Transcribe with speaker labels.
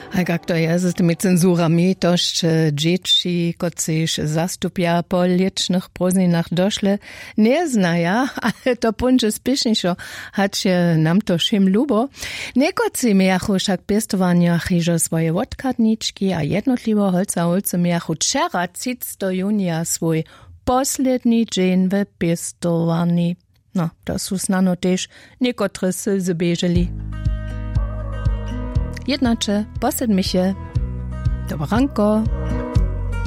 Speaker 1: A jak to jest z tymi cenzurami, toż dzieci, kociż zastupia po licznych prózdninach doszle, nie znaja, ale to punże spieszniejszo, hać nam to szym lubo. Niekoci miachu však piestowania chyżo swoje odkadniczki, a jednotliwo holca miachu wczera 30 junia swój posledni dzień w piestowani. No, to są znano też niekotre slzy bieżeli. Jednacze, posedmy się. Dobranko.